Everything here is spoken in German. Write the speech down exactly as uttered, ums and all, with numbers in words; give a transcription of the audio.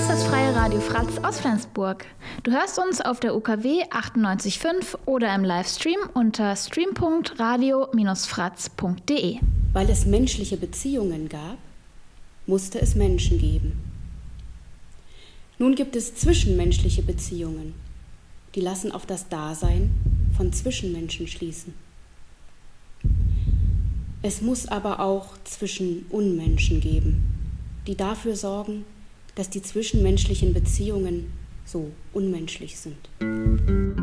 ist das Freie Radio Fratz aus Flensburg. Du hörst uns auf der U K W achtundneunzig Komma fünf oder im Livestream unter stream punkt radio Bindestrich fratz punkt de. Weil es menschliche Beziehungen gab, musste es Menschen geben. Nun gibt es zwischenmenschliche Beziehungen, die lassen auf das Dasein von Zwischenmenschen schließen. Es muss aber auch Zwischenunmenschen geben, die dafür sorgen, dass die zwischenmenschlichen Beziehungen so unmenschlich sind.